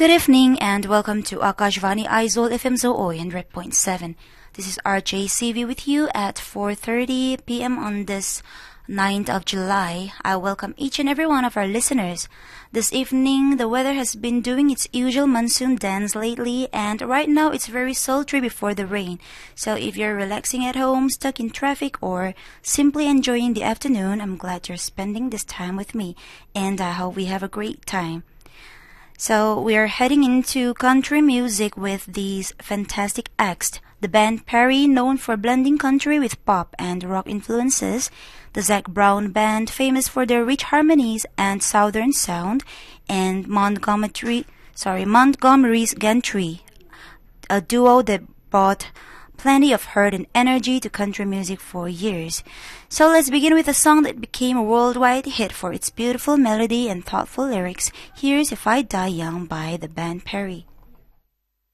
Good evening and welcome to Akashvani Aizol FM Zoo 100.7. This is RJCV with you at 4:30 p.m. on this 9th of July. I welcome each and every one of our listeners. This evening, the weather has been doing its usual monsoon dance lately, and right now it's very sultry before the rain. So if you're relaxing at home, stuck in traffic, or simply enjoying the afternoon, I'm glad you're spending this time with me, and I hope we have a great time. So we are heading into country music with these fantastic acts. The band Perry, known for blending country with pop and rock influences. The Zac Brown Band, famous for their rich harmonies and southern sound. And Montgomery's Gantry, a duo that brought plenty of heart and energy to country music for years. So let's begin with a song that became a worldwide hit for its beautiful melody and thoughtful lyrics. Here's If I Die Young by the band Perry.